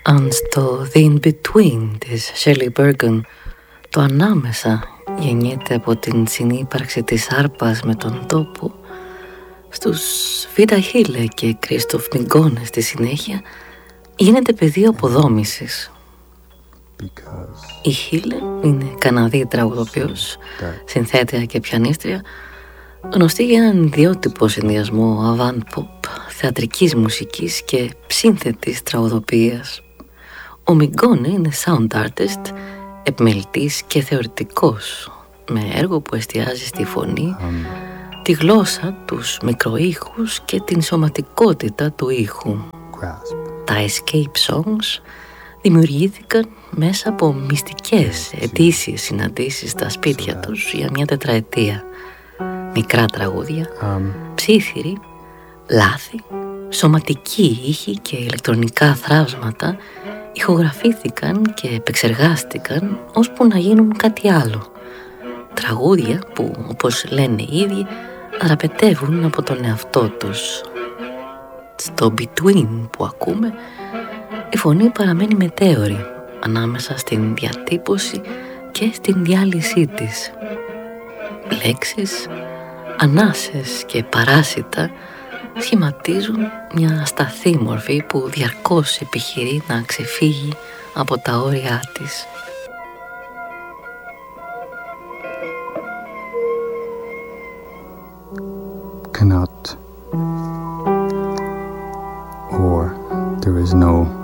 Αν στο The In-Between της Shelley Bergen το ανάμεσα γεννιέται από την συνύπαρξη της άρπας με τον τόπο, στους Βίτα Χίλε και Κρίστοφ Μιγκόνε στη συνέχεια γίνεται πεδίο αποδόμησης. Η Χίλε είναι Καναδή τραγουδοποιός, συνθέτρια και πιανίστρια, γνωστή για έναν ιδιότυπο συνδυασμό avant pop, θεατρικής μουσικής και σύνθετης τραγουδοποιίας. Ο Μιγκόνε είναι sound artist, επιμελητής και θεωρητικός, με έργο που εστιάζει στη φωνή, τη γλώσσα, τους μικροήχους και την σωματικότητα του ήχου. Τα escape songs δημιουργήθηκαν μέσα από μυστικές ετήσιες συναντήσεις στα σπίτια τους για μια τετραετία. Μικρά τραγούδια, ψήθυροι, λάθη, σωματικοί ήχοι και ηλεκτρονικά θραύσματα ηχογραφήθηκαν και επεξεργάστηκαν ώσπου να γίνουν κάτι άλλο. Τραγούδια που, όπως λένε οι ίδιοι, δραπετεύουν από τον εαυτό τους. Στο Between που ακούμε, η φωνή παραμένει μετέωρη ανάμεσα στην διατύπωση και στην διάλυσή της. Λέξεις, ανάσες και παράσιτα σχηματίζουν μια ασταθή μορφή που διαρκώς επιχειρεί να ξεφύγει από τα όρια της. Cannot, or there is no